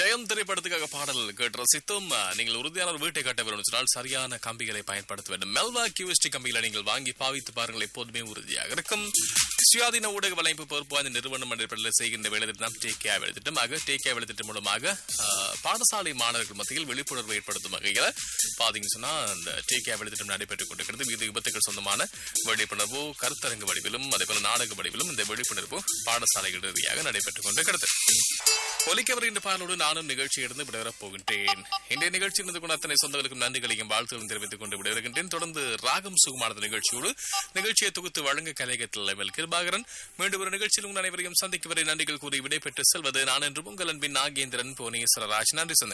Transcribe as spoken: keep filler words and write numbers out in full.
ஜெயம் திரைப்படத்துக்காக பாடல் கேட்டு ரசித்தும் நீங்கள் உறுதியான ஒரு வீட்டை கட்ட வேண்டும் சொன்னால் சரியான கம்பிகளை பயன்படுத்த வேண்டும். மெல்வா கியூஎஸ்டி கம்பிகளை நீங்கள் வாங்கி பாவித்து பாருங்கள், எப்போதுமே உறுதியாக இருக்கும். சுயாதீன ஊடக வலைப்பு பொறுப்பு வாய்ந்த நிறுவனம் அடிப்படையில் செய்கின்ற வேலை திட்டம் டேகே வேலை திட்டமாக டேகே வேலை திட்டம் மூலமாக பாடசாலை மாணவர்கள் மத்தியில் விழிப்புணர்வு ஏற்படுத்தும் வகையில் பாத்தீங்கன்னு சொன்னா அந்த டேகே வேலை திட்டம் நடைபெற்றுக் கொண்டிருக்கிறது. வீதி விபத்துகள் சொந்தமான விழிப்புணர்வு கருத்தரங்கு வடிவிலும் அதேபோல நாடக வடிவிலும் இந்த விழிப்புணர்வு பாடசாலைகள் ரீதியாக நடைபெற்றுக் கொண்டிருக்கிறது. ஒலிக்கவர் என்ற பாடலோடு நானும் நிகழ்ச்சியிலிருந்து விடைபெறப் போகின்றேன். இன்றைய நிகழ்ச்சியில் இருந்து கொண்ட அத்தனை சொந்தங்களுக்கும் நன்றிகளையும் வாழ்த்துகளும் தெரிவித்துக் கொண்டு விடைபெறுகின்றேன். தொடர்ந்து ராகம் சுகுமானது நிகழ்ச்சியோடு நிகழ்ச்சியை தொகுத்து வழங்க கலைஞர் கிருபாகரன் மீண்டும் ஒரு நிகழ்ச்சியில் உங்கள் அனைவரையும் சந்திக்கும் வரை நன்றிகள் கூறி விடைபெற்று செல்வது நான் என்று உங்கள் அன்பின் நாகேந்திரன் புவனேஸ்வரராஜ். நன்றி சொந்தங்கள்.